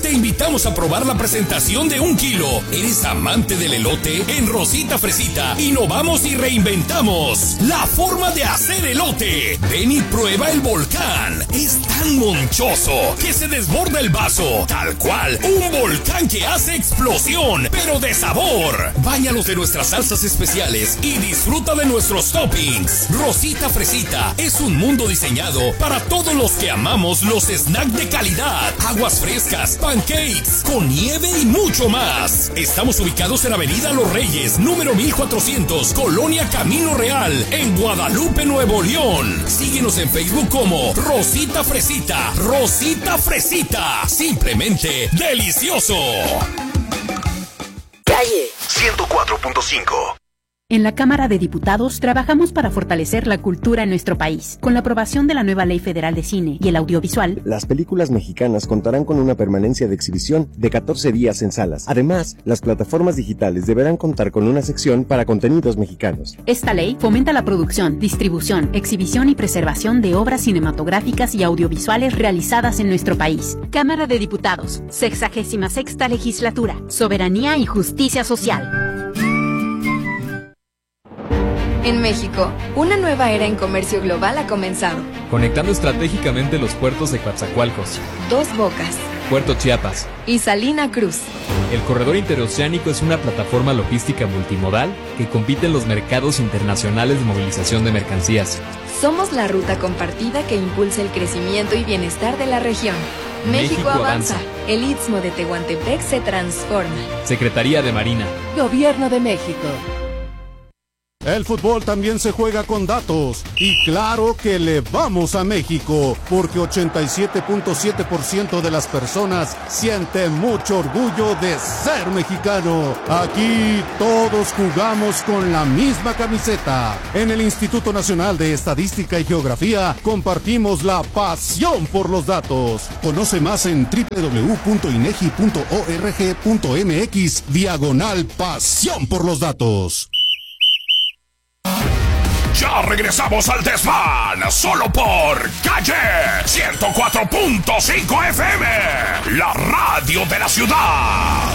Te invitamos a probar la presentación de 1 kilo. ¿Eres amante del elote? En Rosita Fresita innovamos y reinventamos la forma de hacer elote. Ven y prueba el volcán. Es tan monchoso que se desborda el vaso. Tal cual, un volcán que hace explosión, pero de sabor. Báñalos de nuestras salsas especiales y disfruta de nuestros toppings. Rosita Fresita es un mundo diseñado para todos los que amamos los snacks de calidad. Aguas frescas, pancakes, con nieve y mucho más. Estamos ubicados en Avenida Los Reyes, número 1400, Colonia Camino Real, en Guadalupe, Nuevo León. Síguenos en Facebook como Rosita Fresita. Rosita Fresita, simplemente delicioso. Calle 104.5. En la Cámara de Diputados trabajamos para fortalecer la cultura en nuestro país. Con la aprobación de la nueva Ley Federal de Cine y el Audiovisual, las películas mexicanas contarán con una permanencia de exhibición de 14 días en salas. Además, las plataformas digitales deberán contar con una sección para contenidos mexicanos. Esta ley fomenta la producción, distribución, exhibición y preservación de obras cinematográficas y audiovisuales realizadas en nuestro país. Cámara de Diputados, 66ª Legislatura, Soberanía y Justicia Social. En México, una nueva era en comercio global ha comenzado. Conectando estratégicamente los puertos de Coatzacoalcos, Dos Bocas, Puerto Chiapas y Salina Cruz. El corredor interoceánico es una plataforma logística multimodal que compite en los mercados internacionales de movilización de mercancías. Somos la ruta compartida que impulsa el crecimiento y bienestar de la región. México avanza. El Istmo de Tehuantepec se transforma. Secretaría de Marina. Gobierno de México. El fútbol también se juega con datos y claro que le vamos a México porque 87.7% de las personas sienten mucho orgullo de ser mexicano. Aquí todos jugamos con la misma camiseta. En el Instituto Nacional de Estadística y Geografía compartimos la pasión por los datos. Conoce más en www.inegi.org.mx/pasión por los datos. Ya regresamos al Desván, solo por Calle 104.5 FM, la radio de la ciudad.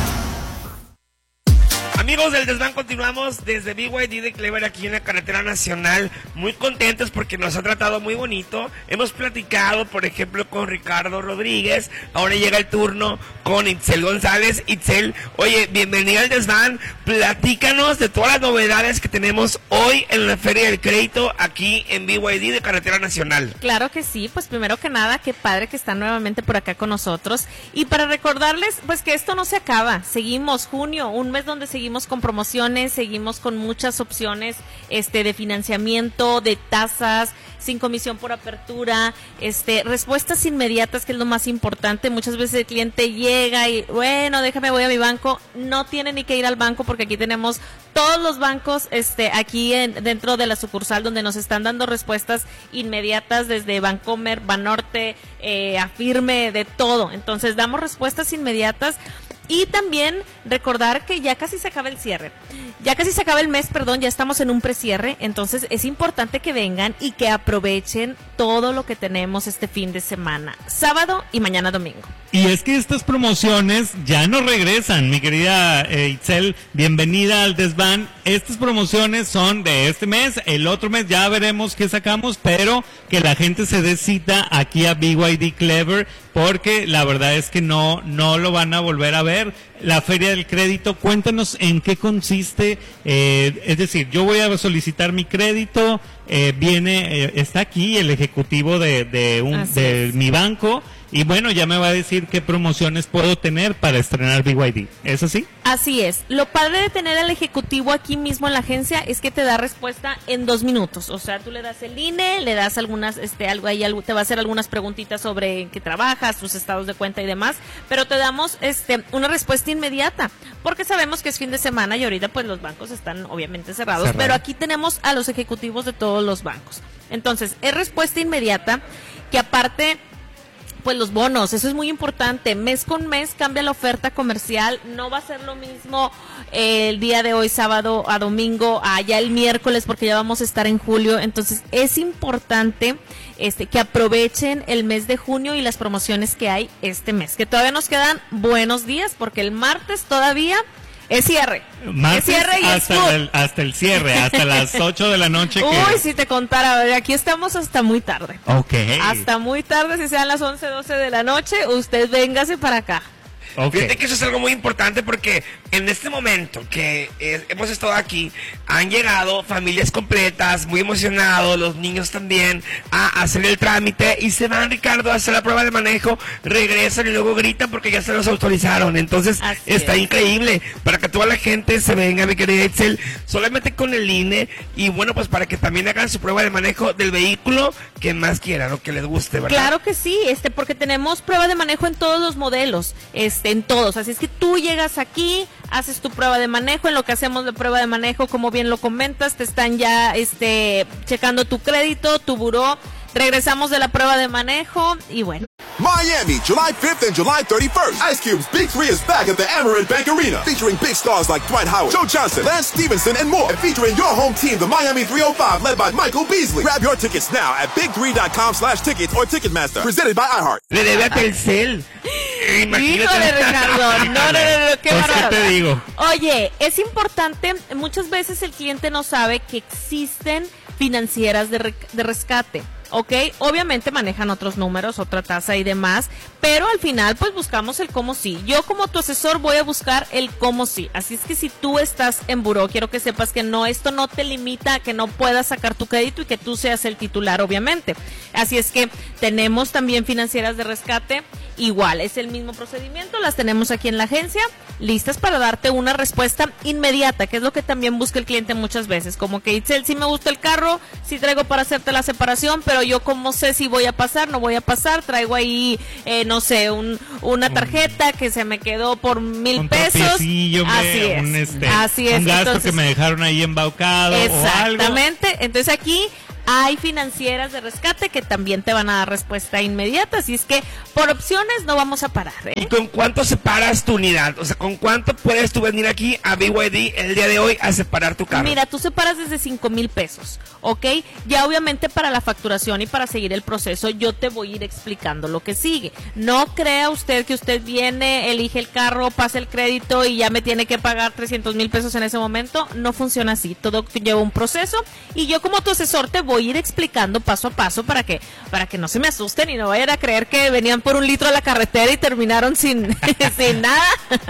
Amigos del Desván, continuamos desde BYD de Clever aquí en la carretera nacional, muy contentos porque nos ha tratado muy bonito. Hemos platicado, por ejemplo, con Ricardo Rodríguez, ahora llega el turno con Itzel González. Itzel, oye, bienvenida al Desván, platícanos de todas las novedades que tenemos hoy en la Feria del Crédito aquí en BYD de carretera nacional. Claro que sí, pues primero que nada, qué padre que están nuevamente por acá con nosotros, y para recordarles pues que esto no se acaba, seguimos junio, un mes donde seguimos con promociones, seguimos con muchas opciones de financiamiento, de tasas, sin comisión por apertura, respuestas inmediatas, que es lo más importante. Muchas veces el cliente llega y, bueno, déjame, voy a mi banco. No tiene ni que ir al banco porque aquí tenemos todos los bancos aquí dentro de la sucursal donde nos están dando respuestas inmediatas desde Bancomer, Banorte, Afirme, de todo. Entonces damos respuestas inmediatas. Y también recordar que ya casi se acaba el cierre, ya casi se acaba el mes, perdón, ya estamos en un precierre, entonces es importante que vengan y que aprovechen todo lo que tenemos este fin de semana, sábado y mañana domingo. Y es que estas promociones ya no regresan, mi querida Itzel, bienvenida al Desván. Estas promociones son de este mes, el otro mes ya veremos qué sacamos, pero que la gente se dé cita aquí a BYD Clever, porque la verdad es que no lo van a volver a ver. La Feria del Crédito, cuéntanos en qué consiste, es decir, yo voy a solicitar mi crédito, está aquí el ejecutivo de mi banco, y bueno, ya me va a decir qué promociones puedo tener para estrenar BYD, ¿es así? Así es, lo padre de tener al ejecutivo aquí mismo en la agencia es que te da respuesta en 2 minutos, o sea, tú le das el INE, le das algunas, te va a hacer algunas preguntitas sobre en qué trabajas, tus estados de cuenta y demás, pero te damos una respuesta inmediata, porque sabemos que es fin de semana y ahorita pues los bancos están obviamente cerrados, pero aquí tenemos a los ejecutivos de todos los bancos, entonces es respuesta inmediata, que aparte pues los bonos, eso es muy importante. Mes con mes cambia la oferta comercial, no va a ser lo mismo el día de hoy, sábado a domingo, ya el miércoles, porque ya vamos a estar en julio. Entonces es importante que aprovechen el mes de junio y las promociones que hay este mes, que todavía nos quedan buenos días, porque el martes todavía es cierre. Martes es cierre y hasta el cierre, hasta las 8 de la noche. Uy, si te contara, aquí estamos hasta muy tarde. Ok. Hasta muy tarde, si sean las 11, 12 de la noche, usted véngase para acá. Okay. Fíjate que eso es algo muy importante porque en este momento que hemos estado aquí, han llegado familias completas, muy emocionados, los niños también, a hacer el trámite y se van, Ricardo, a hacer la prueba de manejo, regresan y luego gritan porque ya se los autorizaron. Entonces está increíble para que toda la gente se venga, mi querida Itzel, solamente con el INE y bueno, pues para que también hagan su prueba de manejo del vehículo que más quieran o que les guste, ¿verdad? Claro que sí, porque tenemos prueba de manejo en todos los modelos, en todos, así es que tú llegas aquí, haces tu prueba de manejo, en lo que hacemos de prueba de manejo, como bien lo comentas, te están ya checando tu crédito, tu buró, regresamos de la prueba de manejo y bueno. Miami, July 5th and July 31st. Ice Cube's Big 3 is back at the Amerant Bank Arena, featuring big stars like Dwight Howard, Joe Johnson, Lance Stevenson, and more. And featuring your home team, the Miami 305, led by Michael Beasley. Grab your tickets now at big3.com/tickets or Ticketmaster. Presented by iHeart. Le debe a Telcel. Híjole, Ricardo, no, qué bárbaro. ¿Qué te digo? Oye, es importante, muchas veces el cliente no sabe que existen financieras de rescate. ¿Ok? Obviamente manejan otros números, otra tasa y demás, pero al final pues buscamos el cómo sí. Yo como tu asesor voy a buscar el cómo sí. Así es que si tú estás en buró, quiero que sepas que esto no te limita a que no puedas sacar tu crédito y que tú seas el titular, obviamente. Así es que tenemos también financieras de rescate, igual, es el mismo procedimiento, las tenemos aquí en la agencia, listas para darte una respuesta inmediata, que es lo que también busca el cliente muchas veces, como que Itzel, sí me gusta el carro, sí traigo para hacerte la separación, pero yo como sé si voy a pasar, no voy a pasar, traigo ahí, no sé, una tarjeta que se me quedó por $1,000 pesos. Así es. Un gasto entonces, que me dejaron ahí embaucado exactamente, o algo. Entonces aquí hay financieras de rescate que también te van a dar respuesta inmediata, así es que por opciones no vamos a parar. ¿Y con cuánto separas tu unidad? O sea, ¿con cuánto puedes tú venir aquí a BYD el día de hoy a separar tu carro? Mira, tú separas desde $5,000 pesos, ¿ok? Ya obviamente para la facturación y para seguir el proceso yo te voy a ir explicando lo que sigue. No crea usted que usted viene, elige el carro, pasa el crédito y ya me tiene que pagar $300,000 pesos en ese momento. No funciona así, todo lleva un proceso y yo como tu asesor te voy a ir explicando paso a paso para que no se me asusten y no vayan a creer que venían por 1 litro a la carretera y terminaron sin nada.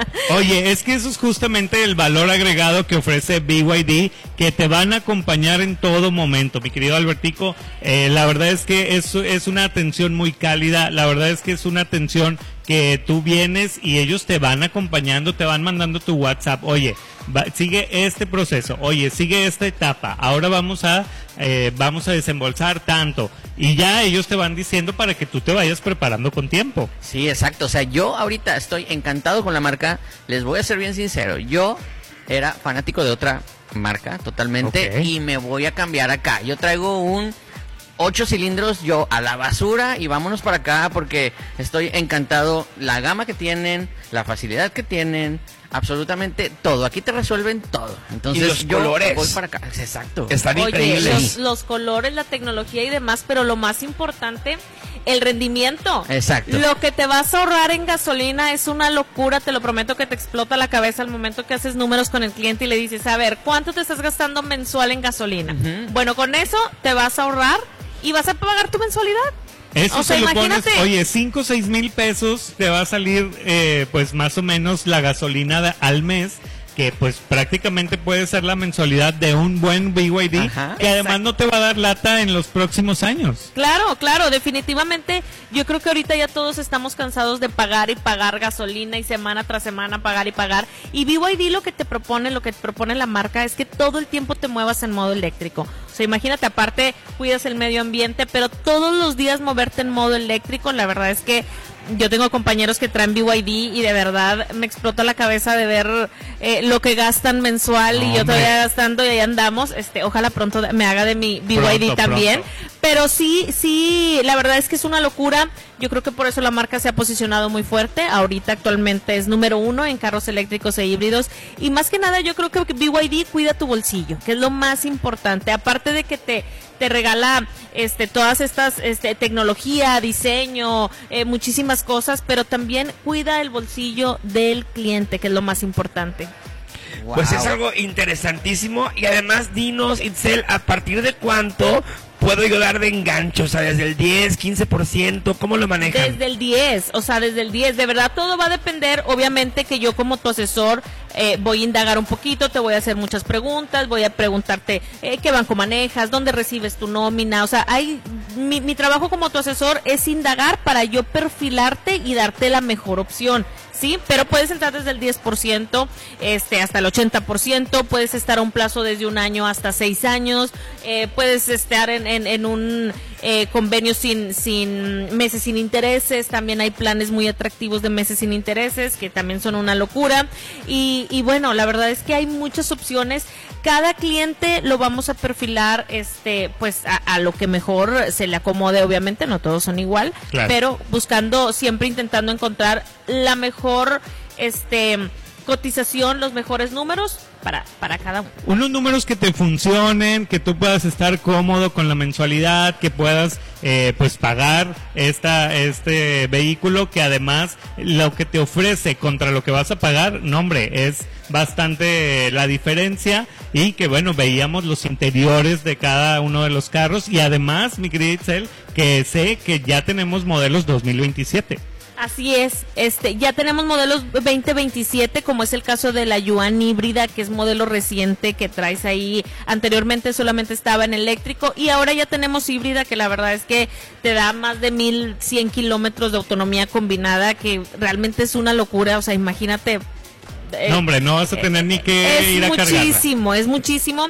Oye, es que eso es justamente el valor agregado que ofrece BYD, que te van a acompañar en todo momento, mi querido Albertico. La verdad es que es una atención muy cálida, la verdad es que es una atención que tú vienes y ellos te van acompañando, te van mandando tu WhatsApp, oye, sigue este proceso, oye, sigue esta etapa, ahora vamos a desembolsar tanto, y ya ellos te van diciendo para que tú te vayas preparando con tiempo. Sí, exacto, o sea, yo ahorita estoy encantado con la marca, les voy a ser bien sincero, yo era fanático de otra marca totalmente, okay, y me voy a cambiar acá, yo traigo un 8 cilindros yo a la basura y vámonos para acá porque estoy encantado. La gama que tienen, la facilidad que tienen, absolutamente todo. Aquí te resuelven todo. Entonces y los colores voy para acá. Exacto. Están increíbles. Los colores, la tecnología y demás, pero lo más importante, el rendimiento. Exacto. Lo que te vas a ahorrar en gasolina es una locura, te lo prometo que te explota la cabeza al momento que haces números con el cliente y le dices, a ver, ¿cuánto te estás gastando mensual en gasolina? Bueno, con eso te vas a ahorrar y vas a pagar tu mensualidad. Eso, o sea, se lo pones, oye, 5 o 6 mil pesos te va a salir, pues más o menos la gasolina al mes, que pues prácticamente puede ser la mensualidad de un buen BYD. Ajá, que además exacto, no te va a dar lata en los próximos años. Claro, definitivamente yo creo que ahorita ya todos estamos cansados de pagar y pagar gasolina y semana tras semana pagar y pagar, y BYD lo que te propone la marca es que todo el tiempo te muevas en modo eléctrico. O sea, imagínate, aparte cuidas el medio ambiente, pero todos los días moverte en modo eléctrico, la verdad es que yo tengo compañeros que traen BYD y de verdad me explota la cabeza de ver lo que gastan mensual y yo todavía gastando y ahí andamos. Ojalá pronto me haga de mi BYD también. Pronto. Pero sí, la verdad es que es una locura. Yo creo que por eso la marca se ha posicionado muy fuerte. Ahorita actualmente es número 1 en carros eléctricos e híbridos. Y más que nada yo creo que BYD cuida tu bolsillo, que es lo más importante. Aparte de que te regala todas estas tecnología, diseño, muchísimas cosas, pero también cuida el bolsillo del cliente, que es lo más importante. Wow. Pues es algo interesantísimo. Y además dinos, Itzel, ¿a partir de cuánto puedo yo dar de enganche? O sea, desde el 10, 15%, ¿cómo lo manejan? Desde el 10, de verdad todo va a depender, obviamente que yo como tu asesor voy a indagar un poquito, te voy a hacer muchas preguntas, voy a preguntarte qué banco manejas, dónde recibes tu nómina, o sea, mi trabajo como tu asesor es indagar para yo perfilarte y darte la mejor opción. Sí, pero puedes entrar desde el 10%, hasta el 80%, puedes estar a un plazo desde 1 año hasta 6 años, puedes estar en un convenio sin meses sin intereses, también hay planes muy atractivos de meses sin intereses, que también son una locura, y bueno, la verdad es que hay muchas opciones. Cada cliente lo vamos a perfilar, pues a lo que mejor se le acomode, obviamente, no todos son igual, claro, pero buscando, siempre intentando encontrar la mejor, cotización, los mejores números para cada uno. Unos números que te funcionen, que tú puedas estar cómodo con la mensualidad, que puedas pues pagar este vehículo, que además lo que te ofrece contra lo que vas a pagar, no hombre, es bastante la diferencia, y que bueno, veíamos los interiores de cada uno de los carros, y además, mi querida Itzel, que sé que ya tenemos modelos 2027. Así es, ya tenemos modelos 2027, como es el caso de la Yuan híbrida, que es modelo reciente que traes ahí. Anteriormente solamente estaba en eléctrico y ahora ya tenemos híbrida, que la verdad es que te da más de 1100 kilómetros de autonomía combinada, que realmente es una locura. O sea, imagínate. No, hombre, no vas a tener ni que ir a cargarla. Es muchísimo.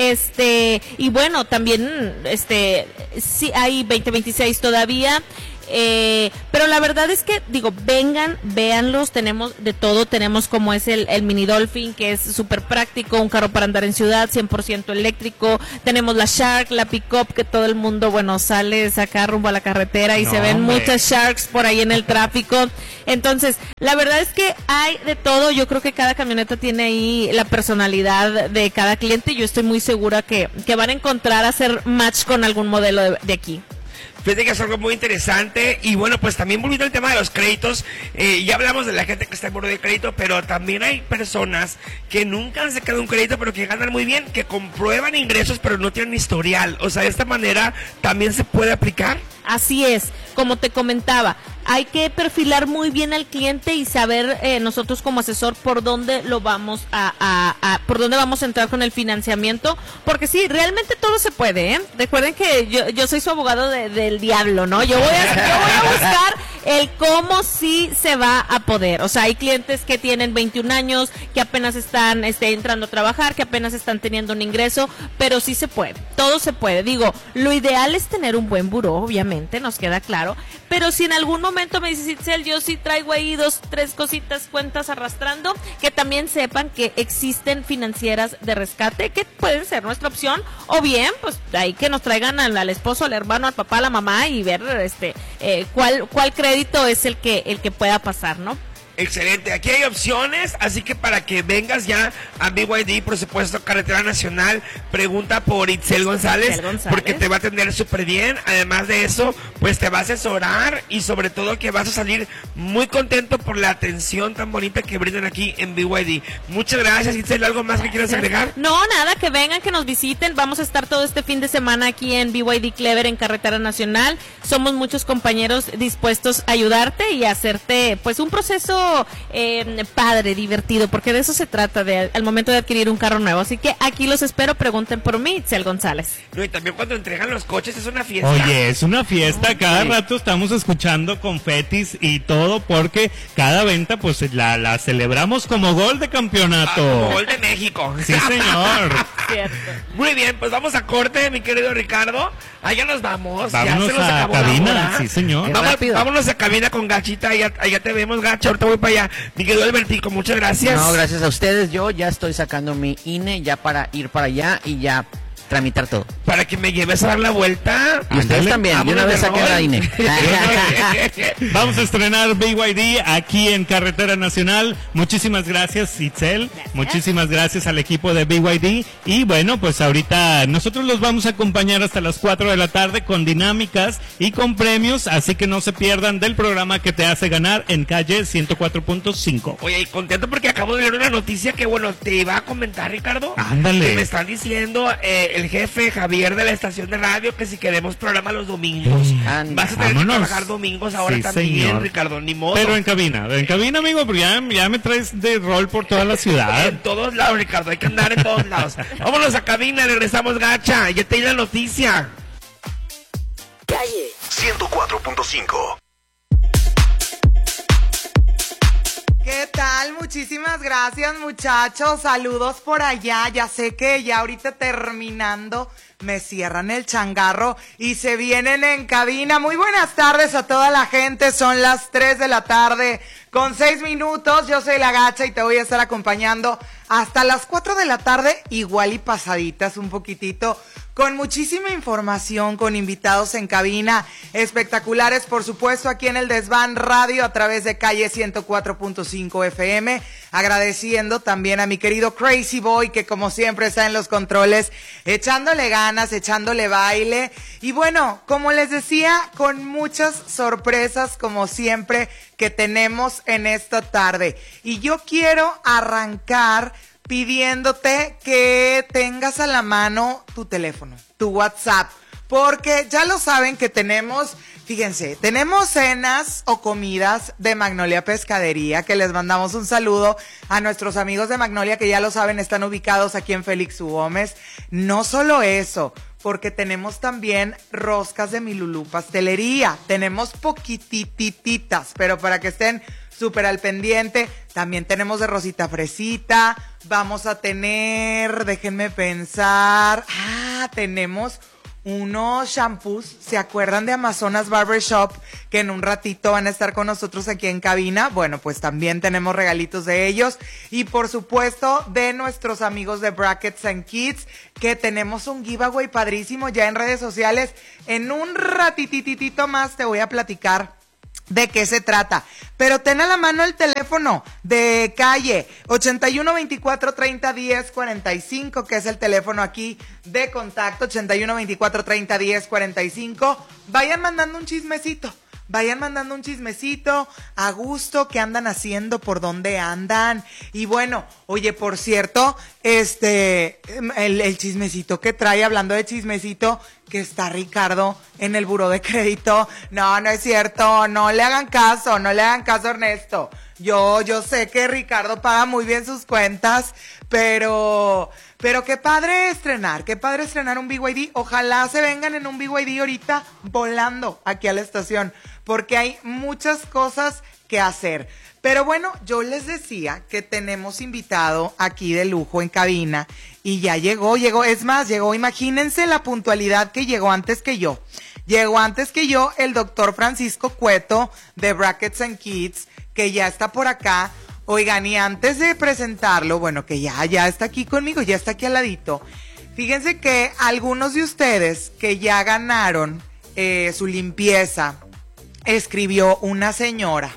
Y bueno, también, sí hay 2026 todavía. Pero la verdad es que, digo, vengan, véanlos, tenemos de todo, tenemos como es el Mini Dolphin, que es súper práctico, un carro para andar en ciudad, 100% eléctrico, tenemos la Shark, la Pickup, que todo el mundo, bueno, sale, saca rumbo a la carretera y se ven muchas Sharks por ahí en el tráfico. Entonces, la verdad es que hay de todo. Yo creo que cada camioneta tiene ahí la personalidad de cada cliente, y yo estoy muy segura que van a encontrar hacer match con algún modelo de aquí. Fíjate que es algo muy interesante. Y bueno, pues también volviendo al tema de los créditos, ya hablamos de la gente que está en buro de crédito, pero también hay personas que nunca han sacado un crédito pero que ganan muy bien, que comprueban ingresos pero no tienen historial. O sea, de esta manera también se puede aplicar. Así es, como te comentaba, hay que perfilar muy bien al cliente y saber nosotros como asesor por dónde lo vamos por dónde vamos a entrar con el financiamiento, porque sí, realmente todo se puede, ¿eh? Recuerden que yo soy su abogado del diablo, ¿no? Yo voy a buscar el cómo sí se va a poder. O sea, hay clientes que tienen 21 años, que apenas están entrando a trabajar, que apenas están teniendo un ingreso, pero sí se puede, todo se puede. Digo, lo ideal es tener un buen buró, obviamente, nos queda claro, pero si en algún momento me dices, Itzel, yo sí traigo ahí 2, 3 cositas, cuentas arrastrando, que también sepan que existen financieras de rescate que pueden ser nuestra opción, o bien, pues ahí que nos traigan al esposo, al hermano, al papá, a la mamá, y ver cuál crédito es el que pueda pasar, ¿no? Excelente, aquí hay opciones, así que para que vengas ya a BYD, por supuesto, Carretera Nacional, pregunta por Itzel González, porque te va a atender súper bien. Además de eso, pues te va a asesorar, y sobre todo que vas a salir muy contento por la atención tan bonita que brindan aquí en BYD. Muchas gracias, Itzel. ¿Algo más que quieras agregar? No, nada, que vengan, que nos visiten. Vamos a estar todo este fin de semana aquí en BYD Clever, en Carretera Nacional. Somos muchos compañeros dispuestos a ayudarte y a hacerte pues un proceso padre, divertido, porque de eso se trata al momento de adquirir un carro nuevo. Así que aquí los espero, pregunten por mí, Itzel González. No, y también cuando entregan los coches es una fiesta. Oye, es una fiesta, cada rato estamos escuchando confetis y todo, porque cada venta pues la celebramos como gol de campeonato. Como gol de México. Sí, señor. Cierto. Muy bien, pues vamos a corte, mi querido Ricardo. Allá nos vamos. Vámonos, ya se nos acabó a cabina, sí señor. Vámonos a cabina con Gachita, allá te vemos, Gacha, ahorita voy para allá. Mi querido Albertico, muchas gracias. No, gracias a ustedes, yo ya estoy sacando mi INE ya para ir para allá y ya tramitar todo. Para que me lleves a dar la vuelta. Y ustedes también, de una vez saquen la INE. Vamos a estrenar BYD aquí en Carretera Nacional. Muchísimas gracias, Itzel. Muchísimas gracias al equipo de BYD. Y bueno, pues ahorita nosotros los vamos a acompañar hasta las 4 de la tarde con dinámicas y con premios. Así que no se pierdan del programa que te hace ganar en calle 104.5. Oye, y contento porque acabo de leer una noticia que, bueno, te iba a comentar, Ricardo. Ándale. Que me están diciendo el jefe Javier de la estación de radio que si queremos programa los domingos. Vas a tener que trabajar domingos ahora también, señor. Ricardo, ni modo. Pero en cabina, amigo, porque ya me traes de rol por toda la ciudad. En todos lados, Ricardo, hay que andar en todos lados. Vámonos a cabina, regresamos, Gacha. Ya te di la noticia. Calle 104.5. ¿Qué tal? Muchísimas gracias, muchachos. Saludos por allá. Ya sé que ya ahorita terminando me cierran el changarro y se vienen en cabina. Muy buenas tardes a toda la gente. Son las 3 de la tarde con 6 minutos. Yo soy la Gacha y te voy a estar acompañando hasta las 4 de la tarde, igual y pasaditas un poquitito, con muchísima información, con invitados en cabina espectaculares, por supuesto, aquí en el Desván Radio a través de calle 104.5 FM, agradeciendo también a mi querido Crazy Boy, que como siempre está en los controles, echándole ganas, echándole baile, y bueno, como les decía, con muchas sorpresas, como siempre, que tenemos en esta tarde, y yo quiero arrancar pidiéndote que tengas a la mano tu teléfono, tu WhatsApp, porque ya lo saben que tenemos, fíjense, tenemos cenas o comidas de Magnolia Pescadería, que les mandamos un saludo a nuestros amigos de Magnolia, que ya lo saben, están ubicados aquí en Félix U. Gómez. No solo eso, porque tenemos también roscas de Milulú Pastelería, tenemos poquitititas, pero para que estén súper al pendiente, también tenemos de Rosita Fresita, vamos a tener, déjenme pensar, tenemos unos shampoos, ¿se acuerdan de Amazonas Barbershop? Que en un ratito van a estar con nosotros aquí en cabina. Bueno, pues también tenemos regalitos de ellos. Y por supuesto, de nuestros amigos de Brackets and Kids, que tenemos un giveaway padrísimo ya en redes sociales. En un ratititito más te voy a platicar de qué se trata, pero ten a la mano el teléfono de calle 81 24 30 10 45, que es el teléfono aquí de contacto, 81 24 30 10 45. Vayan mandando un chismecito a gusto, qué andan haciendo, por dónde andan. Y bueno, oye, por cierto, el chismecito que trae, hablando de chismecito, que está Ricardo en el buró de crédito. No es cierto, no le hagan caso, Ernesto. Yo sé que Ricardo paga muy bien sus cuentas, pero qué padre estrenar un BYD. Ojalá se vengan en un BYD ahorita volando aquí a la estación, porque hay muchas cosas que hacer. Pero bueno, yo les decía que tenemos invitado aquí de lujo en cabina y ya llegó, imagínense la puntualidad que llegó antes que yo. Llegó antes que yo el doctor Francisco Cueto de Brackets and Kids, que ya está por acá. Oigan, y antes de presentarlo, bueno, que ya está aquí conmigo, ya está aquí al ladito. Fíjense que algunos de ustedes que ya ganaron su limpieza, escribió una señora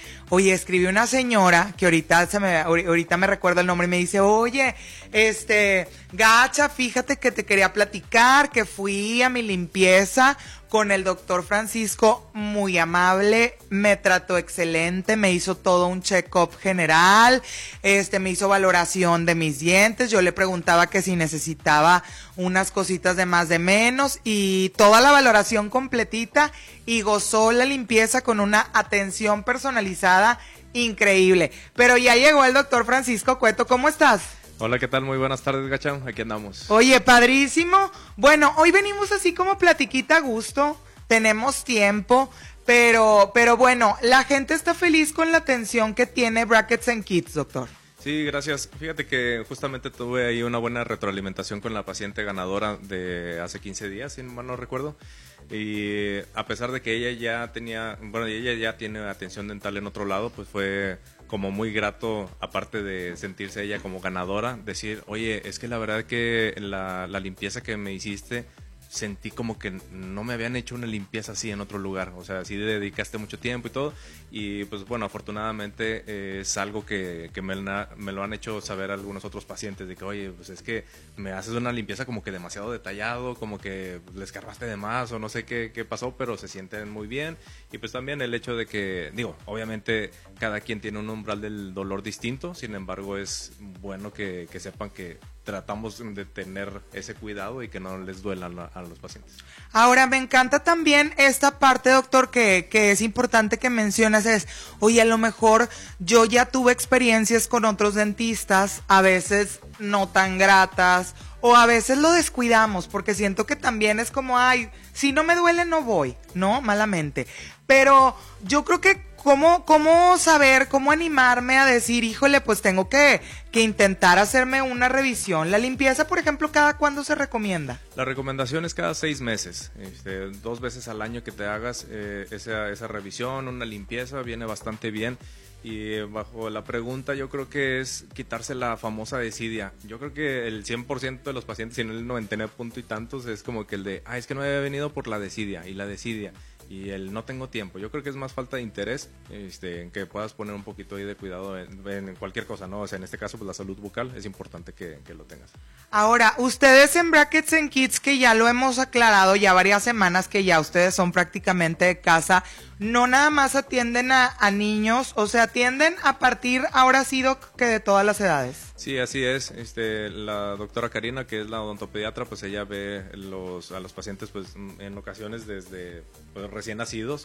que ahorita me recuerda el nombre y me dice, oye, Gacha, fíjate que te quería platicar que fui a mi limpieza con el doctor Francisco, muy amable, me trató excelente, me hizo todo un check-up general, me hizo valoración de mis dientes, yo le preguntaba que si necesitaba unas cositas de más de menos y toda la valoración completita, y gozó la limpieza con una atención personalizada increíble. Pero ya llegó el doctor Francisco Cueto, ¿cómo estás? Hola, ¿qué tal? Muy buenas tardes, Gacha. Aquí andamos. Oye, padrísimo. Bueno, hoy venimos así como platiquita a gusto. Tenemos tiempo, pero bueno, la gente está feliz con la atención que tiene Brackets and Kids, doctor. Sí, gracias. Fíjate que justamente tuve ahí una buena retroalimentación con la paciente ganadora de hace 15 días, si mal no recuerdo. Y a pesar de que ella ya tiene atención dental en otro lado, pues fue como muy grato, aparte de sentirse ella como ganadora, decir, oye, es que la verdad que la limpieza que me hiciste, sentí como que no me habían hecho una limpieza así en otro lugar, o sea, sí dedicaste mucho tiempo y todo, y pues bueno, afortunadamente es algo que me lo han hecho saber algunos otros pacientes, de que oye, pues es que me haces una limpieza como que demasiado detallado, como que le escarbaste de más o no sé qué pasó, pero se sienten muy bien. Y pues también el hecho de que, digo, obviamente cada quien tiene un umbral del dolor distinto, sin embargo es bueno que sepan que tratamos de tener ese cuidado y que no les duela a los pacientes. Ahora, me encanta también esta parte, doctor, que es importante que mencionas, es, oye, a lo mejor yo ya tuve experiencias con otros dentistas, a veces no tan gratas, o a veces lo descuidamos, porque siento que también es como, ay, si no me duele no voy, ¿no? Malamente. Pero yo creo que ¿Cómo saber, cómo animarme a decir, híjole, pues tengo que intentar hacerme una revisión? La limpieza, por ejemplo, ¿cada cuándo se recomienda? La recomendación es cada 6 meses, 2 veces al año que te hagas esa revisión, una limpieza, viene bastante bien. Y bajo la pregunta yo creo que es quitarse la famosa desidia. Yo creo que el 100% de los pacientes, si no el 99 punto y tantos, es como que el de, es que no había venido por la desidia y la desidia. Y el no tengo tiempo. Yo creo que es más falta de interés, en que puedas poner un poquito ahí de cuidado en cualquier cosa, ¿no? O sea, en este caso, pues la salud bucal es importante que lo tengas. Ahora, ustedes en Brackets and Kids, que ya lo hemos aclarado ya varias semanas, que ya ustedes son prácticamente de casa, no nada más atienden a niños, o sea, atienden a partir, ahora sí, Doc, que de todas las edades. Sí, así es. La doctora Karina, que es la odontopediatra, pues ella ve a los pacientes, pues en ocasiones desde recién nacidos.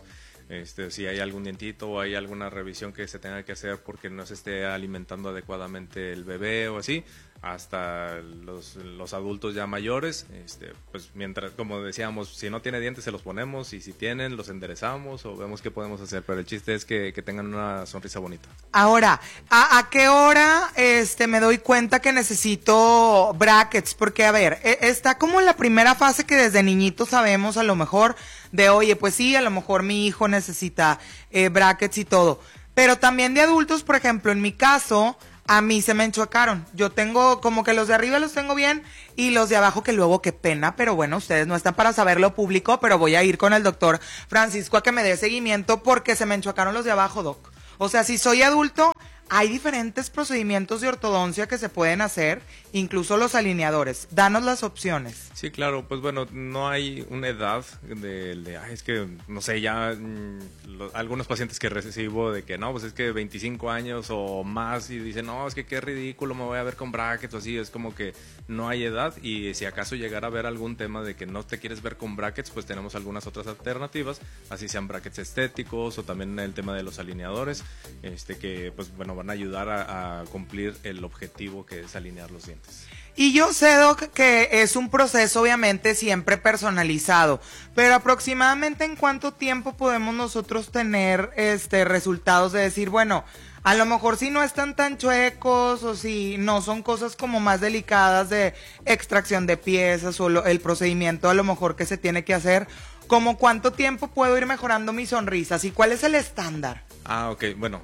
Si hay algún dientito o hay alguna revisión que se tenga que hacer porque no se esté alimentando adecuadamente el bebé o así, hasta los adultos ya mayores, pues mientras, como decíamos, si no tiene dientes se los ponemos, y si tienen los enderezamos o vemos qué podemos hacer, pero el chiste es que tengan una sonrisa bonita. Ahora, ¿a qué hora me doy cuenta que necesito brackets? Porque, a ver, está como en la primera fase que desde niñitos sabemos a lo mejor de, oye, pues sí, a lo mejor mi hijo necesita brackets y todo, pero también de adultos, por ejemplo, en mi caso, a mí se me enchuecaron. Yo tengo como que los de arriba los tengo bien y los de abajo que luego qué pena, pero bueno, ustedes no están para saberlo público, pero voy a ir con el doctor Francisco a que me dé seguimiento porque se me enchuecaron los de abajo, Doc. O sea, si soy adulto, hay diferentes procedimientos de ortodoncia que se pueden hacer, incluso los alineadores. Danos las opciones. Sí, claro, pues bueno, no hay una edad es que, no sé, ya algunos pacientes que recibo de que no, pues es que 25 años o más y dicen, no, es que qué ridículo, me voy a ver con brackets o así, es como que no hay edad y si acaso llegara a haber algún tema de que no te quieres ver con brackets, pues tenemos algunas otras alternativas, así sean brackets estéticos o también el tema de los alineadores, que pues bueno, van a ayudar a cumplir el objetivo que es alinear los dientes. Y yo sé, Doc, que es un proceso obviamente siempre personalizado, pero aproximadamente ¿en cuánto tiempo podemos nosotros tener resultados de decir, bueno, a lo mejor si no están tan chuecos o si no son cosas como más delicadas de extracción de piezas o el procedimiento a lo mejor que se tiene que hacer, como cuánto tiempo puedo ir mejorando mis sonrisas y cuál es el estándar? Ok, bueno,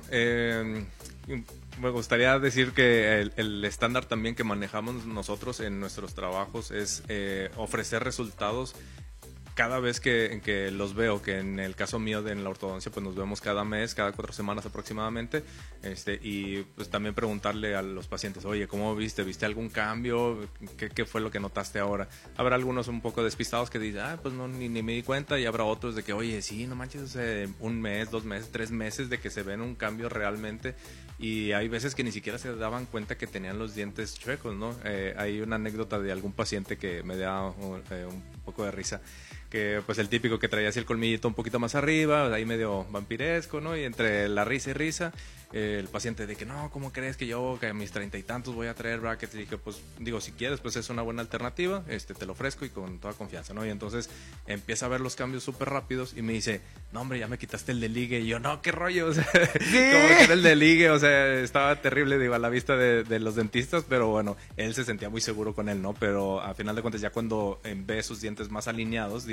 me gustaría decir que el estándar también que manejamos nosotros en nuestros trabajos es ofrecer resultados cada vez que los veo, que en el caso mío en la ortodoncia pues nos vemos cada mes, cada 4 semanas aproximadamente, y pues también preguntarle a los pacientes, oye, ¿cómo viste? ¿Viste algún cambio? ¿Qué fue lo que notaste ahora? Habrá algunos un poco despistados que dicen, pues no, ni me di cuenta, y habrá otros de que, oye, sí, no manches, 1 mes, 2 meses, 3 meses de que se ven un cambio realmente, y hay veces que ni siquiera se daban cuenta que tenían los dientes chuecos, ¿no? Hay una anécdota de algún paciente que me da un poco de risa, que pues el típico que traía así el colmillito un poquito más arriba, ahí medio vampiresco, ¿no? Y entre la risa y risa, el paciente de que no, ¿cómo crees que yo que a mis 30 y tantos voy a traer brackets? Y dije, pues digo, si quieres, pues es una buena alternativa, te lo ofrezco y con toda confianza, ¿no? Y entonces empieza a ver los cambios súper rápidos y me dice, no hombre, ya me quitaste el de ligue. Y yo, no, qué rollo, o sea, ¿sí? Como que era el de ligue, o sea, estaba terrible, digo, a la vista de los dentistas, pero bueno, él se sentía muy seguro con él, ¿no? Pero a final de cuentas ya cuando ve sus dientes más alineados, dice,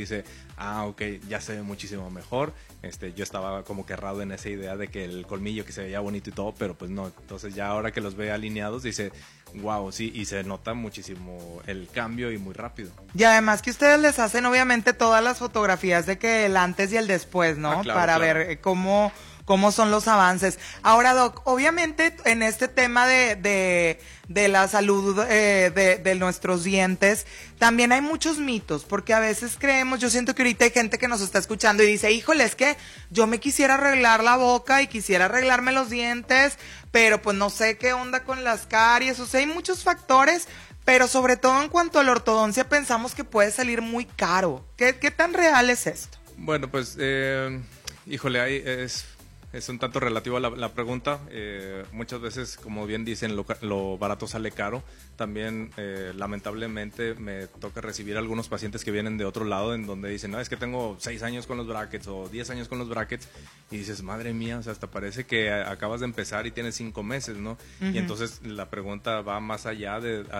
dice, ok, ya se ve muchísimo mejor. Yo estaba como que errado en esa idea de que el colmillo que se veía bonito y todo, pero pues no. Entonces ya ahora que los ve alineados dice, wow, sí, y se nota muchísimo el cambio y muy rápido. Y además que ustedes les hacen obviamente todas las fotografías de que el antes y el después, ¿no? Claro, para ver cómo son los avances. Ahora, Doc, obviamente en este tema de la salud de nuestros dientes, también hay muchos mitos, porque a veces creemos, yo siento que ahorita hay gente que nos está escuchando y dice, híjole, es que yo me quisiera arreglar la boca y quisiera arreglarme los dientes, pero pues no sé qué onda con las caries, o sea, hay muchos factores, pero sobre todo en cuanto a la ortodoncia pensamos que puede salir muy caro. ¿Qué tan real es esto? Bueno, pues, híjole, ahí es un tanto relativo a la pregunta. Muchas veces, como bien dicen, lo barato sale caro. También, lamentablemente, me toca recibir algunos pacientes que vienen de otro lado, en donde dicen, no, es que tengo 6 años con los brackets o 10 años con los brackets, y dices, madre mía, o sea, hasta parece que acabas de empezar y tienes 5 meses, ¿no? Y entonces la pregunta va más allá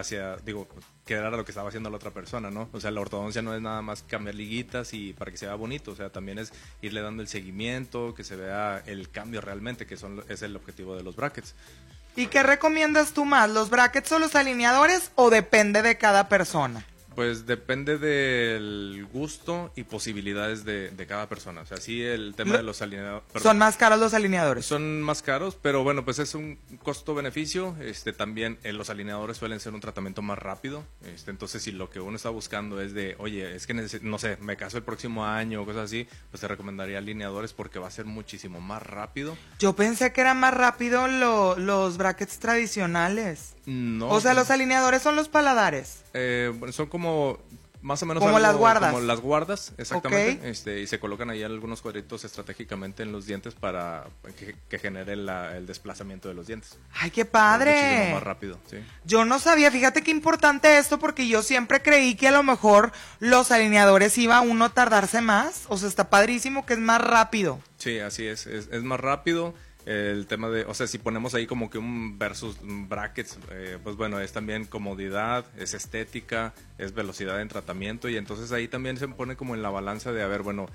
que era lo que estaba haciendo la otra persona, ¿no? O sea, la ortodoncia no es nada más cambiar liguitas y para que se vea bonito, o sea, también es irle dando el seguimiento, que se vea el cambio realmente, es el objetivo de los brackets. ¿Y qué recomiendas tú más, los brackets o los alineadores, o depende de cada persona? Pues depende del gusto y posibilidades de cada persona. O sea, sí, el tema de los alineadores... ¿Son más caros los alineadores? Son más caros, pero bueno, pues es un costo-beneficio. También los alineadores suelen ser un tratamiento más rápido. Entonces, si lo que uno está buscando es de, oye, es que no sé, me caso el próximo año o cosas así, pues te recomendaría alineadores porque va a ser muchísimo más rápido. Yo pensé que eran más rápido los brackets tradicionales. No. O sea, los alineadores son los paladares. Son como más o menos como las guardas. Como las guardas, exactamente. Okay. Y se colocan ahí algunos cuadritos estratégicamente en los dientes para que genere el desplazamiento de los dientes. ¡Ay, qué padre! Muchísimo más rápido, sí. Yo no sabía, fíjate qué importante esto, porque yo siempre creí que a lo mejor los alineadores iba uno a tardarse más. O sea, está padrísimo que es más rápido. Sí, así es más rápido. El tema de, o sea, si ponemos ahí como que un versus brackets, pues bueno, es también comodidad, es estética, es velocidad en tratamiento, y entonces ahí también se pone como en la balanza de, a ver, bueno,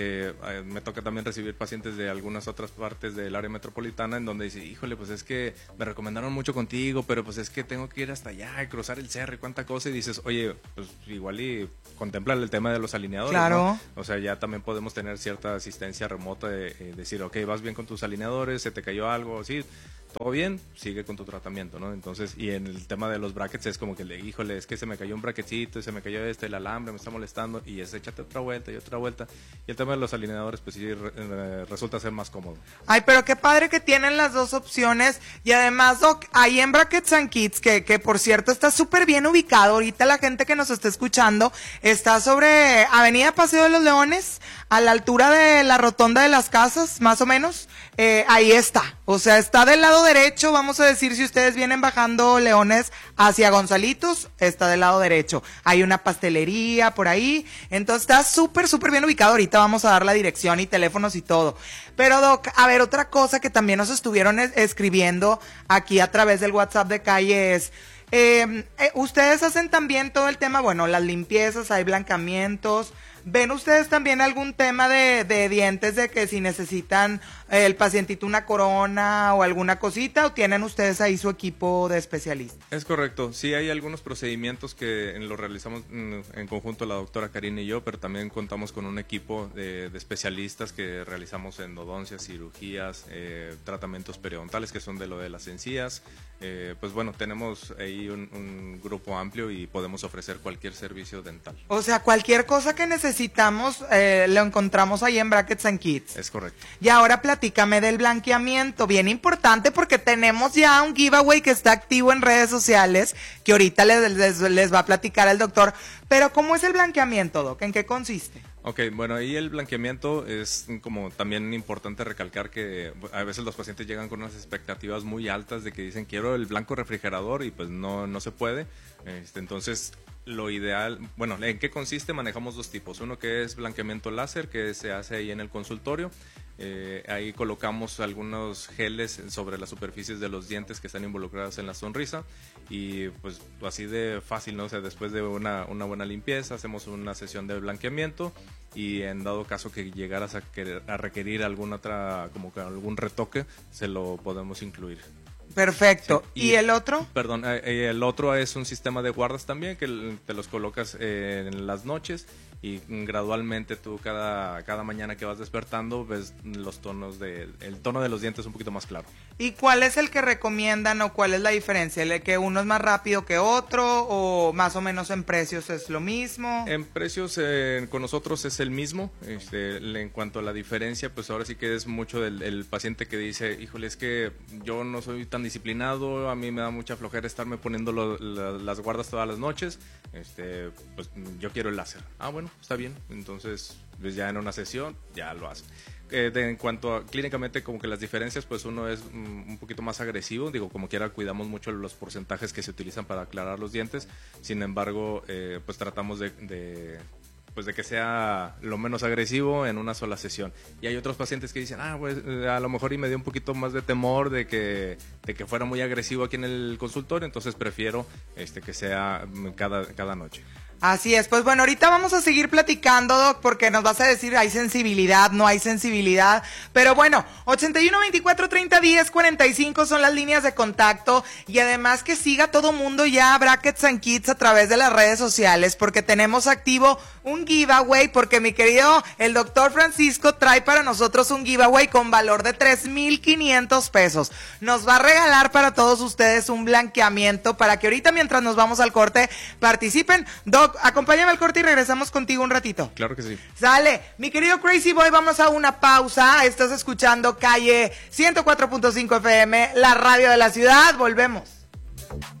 me toca también recibir pacientes de algunas otras partes del área metropolitana en donde dice, híjole, pues es que me recomendaron mucho contigo, pero pues es que tengo que ir hasta allá y cruzar el cerro y cuánta cosa, y dices, oye, pues igual y contempla el tema de los alineadores, claro, ¿no? O sea, ya también podemos tener cierta asistencia remota de decir, ok, vas bien con tus alineadores, se te cayó algo, sí, todo bien, sigue con tu tratamiento, ¿no? Entonces, y en el tema de los brackets es como que, híjole, es que se me cayó un bracketcito, se me cayó el alambre, me está molestando, y es échate otra vuelta y otra vuelta. Y el tema de los alineadores, pues sí, resulta ser más cómodo. Ay, pero qué padre que tienen las dos opciones. Y además, Doc, ahí en Brackets and Kids, que por cierto está súper bien ubicado. Ahorita la gente que nos está escuchando está sobre Avenida Paseo de los Leones, a la altura de la rotonda de las casas, más o menos. Ahí está. O sea, está del lado derecho, vamos a decir, si ustedes vienen bajando Leones hacia Gonzalitos, está del lado derecho. Hay una pastelería por ahí, entonces está súper, súper bien ubicado. Ahorita vamos a dar la dirección y teléfonos y todo. Pero, Doc, a ver, otra cosa que también nos estuvieron escribiendo aquí a través del WhatsApp de Calle es, ustedes hacen también todo el tema, bueno, las limpiezas, hay blancamientos. ¿Ven ustedes también algún tema de dientes, de que si necesitan el pacientito una corona o alguna cosita, o tienen ustedes ahí su equipo de especialistas? Es correcto, sí hay algunos procedimientos que lo realizamos en conjunto la doctora Karina y yo, pero también contamos con un equipo de especialistas que realizamos endodoncias, cirugías, tratamientos periodontales que son de lo de las encías. Pues bueno, tenemos ahí un grupo amplio y podemos ofrecer cualquier servicio dental. O sea, cualquier cosa que necesitamos lo encontramos ahí en Brackets and Kids. Es correcto. Y ahora platícame del blanqueamiento, bien importante porque tenemos ya un giveaway que está activo en redes sociales, que ahorita les va a platicar el doctor. Pero ¿cómo es el blanqueamiento, Doc? ¿En qué consiste? Ok, bueno, ahí el blanqueamiento es como también importante recalcar que a veces los pacientes llegan con unas expectativas muy altas de que dicen quiero el blanco refrigerador y pues no se puede. Entonces, lo ideal, bueno, ¿en qué consiste? Manejamos dos tipos. Uno que es blanqueamiento láser, que se hace ahí en el consultorio. Ahí colocamos algunos geles sobre las superficies de los dientes que están involucradas en la sonrisa y pues así de fácil, ¿no? O sea, después de una buena limpieza hacemos una sesión de blanqueamiento y en dado caso que llegaras a requerir algún retoque, se lo podemos incluir. Perfecto. Sí. ¿Y el otro? Perdón, el otro es un sistema de guardas también que te los colocas en las noches y gradualmente tú cada mañana que vas despertando ves los tonos el tono de los dientes un poquito más claro. ¿Y cuál es el que recomiendan o cuál es la diferencia? ¿El que uno es más rápido que otro o más o menos en precios es lo mismo? En precios con nosotros es el mismo. En cuanto a la diferencia, pues ahora sí que es mucho del paciente que dice, híjole, es que yo no soy tan disciplinado, a mí me da mucha flojera estarme poniendo las guardas todas las noches, pues yo quiero el láser. Ah, bueno, está bien, entonces pues ya en una sesión ya lo hace. En cuanto a clínicamente como que las diferencias, pues uno es un poquito más agresivo, digo, como quiera cuidamos mucho los porcentajes que se utilizan para aclarar los dientes, sin embargo, pues tratamos de que sea lo menos agresivo en una sola sesión. Y hay otros pacientes que dicen, pues a lo mejor y me dio un poquito más de temor de que fuera muy agresivo aquí en el consultorio, entonces prefiero que sea cada noche. Así es, pues bueno, ahorita vamos a seguir platicando, Doc, porque nos vas a decir, hay sensibilidad, no hay sensibilidad, pero bueno, 81 24 30 10 45 son las líneas de contacto, y además que siga todo mundo ya Brackets and Kids a través de las redes sociales, porque tenemos activo un giveaway, porque mi querido, el doctor Francisco trae para nosotros un giveaway con valor de 3,500 pesos, nos va a regalar para todos ustedes un blanqueamiento, para que ahorita mientras nos vamos al corte, participen. Doc, acompáñame al corte y regresamos contigo un ratito. Claro que sí. Sale, mi querido Crazy Boy, vamos a una pausa. Estás escuchando Calle 104.5 FM, la radio de la ciudad. Volvemos.